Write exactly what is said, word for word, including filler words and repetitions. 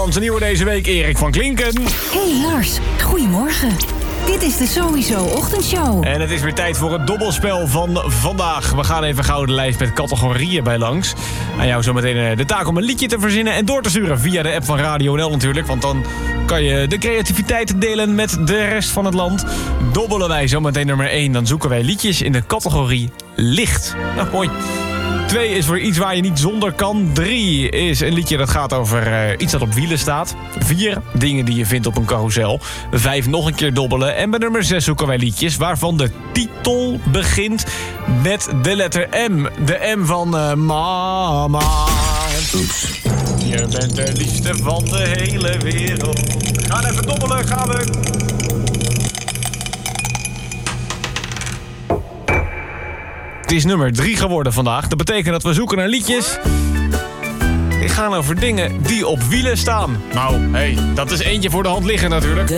Nederlandse nieuwe deze week, Erik van Klinken. Hey Lars, goedemorgen. Dit is de Sowieso Ochtendshow. En het is weer tijd voor het dobbelspel van vandaag. We gaan even gauw de lijst met categorieën bij langs. Aan jou zometeen de taak om een liedje te verzinnen en door te sturen via de app van Radio N L natuurlijk. Want dan kan je de creativiteit delen met de rest van het land. Dobbelen wij zometeen nummer één, dan zoeken wij liedjes in de categorie licht. Nou, mooi. Twee is voor iets waar je niet zonder kan. Drie is een liedje dat gaat over uh, iets dat op wielen staat. Vier, dingen die je vindt op een carousel. Vijf, nog een keer dobbelen. En bij nummer zes zoeken wij liedjes waarvan de titel begint met de letter M. De M van uh, mama. Oeps. Je bent de liefste van de hele wereld. Gaan even dobbelen, gaan we. Het is nummer drie geworden vandaag. Dat betekent dat we zoeken naar liedjes die gaan over dingen die op wielen staan. Nou, hé, hey, dat is eentje voor de hand liggen natuurlijk.